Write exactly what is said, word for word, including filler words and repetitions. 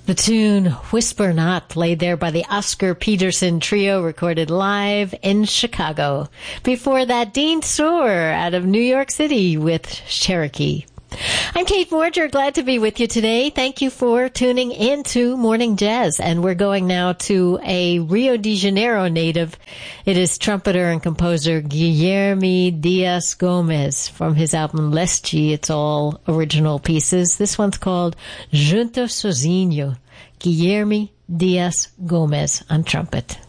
The tune Whisper Not, played there by the Oscar Peterson Trio, recorded live in Chicago. Before that, Dean Soar out of New York City with Cherokee. I'm Kate Forger, glad to be with you today. Thank you for tuning in to Morning Jazz. And we're going now to a Rio de Janeiro native. It is trumpeter and composer Guilherme Dias Gomes from his album Leste. It's all original pieces. This one's called Junto Sozinho. Guilherme Dias Gomes on trumpet.